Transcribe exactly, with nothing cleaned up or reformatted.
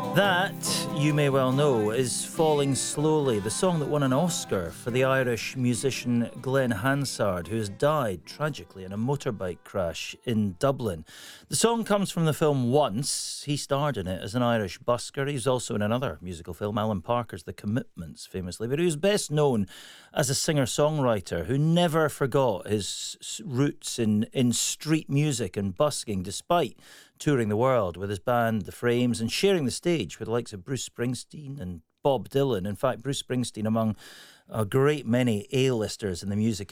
That, you may well know, is Falling Slowly, the song that won an Oscar for the Irish musician Glenn Hansard, who has died tragically in a motorbike crash in Dublin. The song comes from the film Once. He starred in it as an Irish busker. He was also in another musical film, Alan Parker's The Commitments, famously, but he was best known as a singer-songwriter who never forgot his roots in, in street music and busking, despite touring the world with his band The Frames and sharing the stage with the likes of Bruce Springsteen and Bob Dylan. In fact, Bruce Springsteen among a great many A-listers in the music